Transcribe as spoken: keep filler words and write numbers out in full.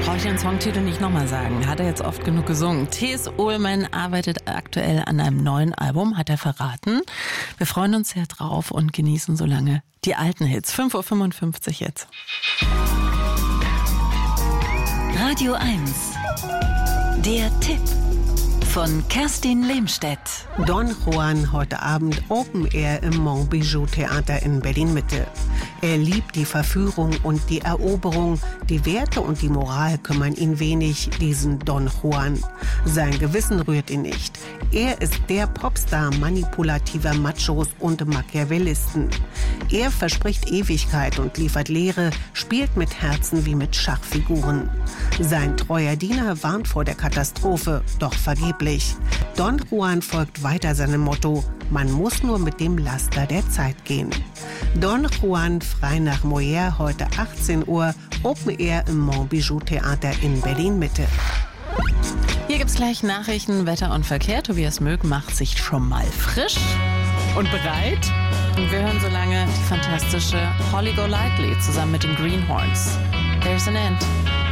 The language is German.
Brauche ich den Songtitel nicht nochmal sagen, hat er jetzt oft genug gesungen. T S. Ullmann arbeitet aktuell an einem neuen Album, hat er verraten. Wir freuen uns sehr drauf und genießen so lange die alten Hits. fünf Uhr fünfundfünfzig jetzt. Radio eins. Der Tipp von Kerstin Lehmstedt. Don Juan heute Abend Open Air im Montbijou Theater in Berlin-Mitte. Er liebt die Verführung und die Eroberung. Die Werte und die Moral kümmern ihn wenig, diesen Don Juan. Sein Gewissen rührt ihn nicht. Er ist der Popstar manipulativer Machos und Machiavellisten. Er verspricht Ewigkeit und liefert Lehre, spielt mit Herzen wie mit Schachfiguren. Sein treuer Diener warnt vor der Katastrophe, doch vergeblich. Don Juan folgt weiter seinem Motto: Man muss nur mit dem Laster der Zeit gehen. Don Juan, frei nach Molière, heute achtzehn Uhr, Open Air im Montbijou Theater in Berlin-Mitte. Hier gibt's gleich Nachrichten, Wetter und Verkehr. Tobias Möck macht sich schon mal frisch und bereit. Und wir hören so lange die fantastische Holly Golightly zusammen mit den Greenhorns. There's an End.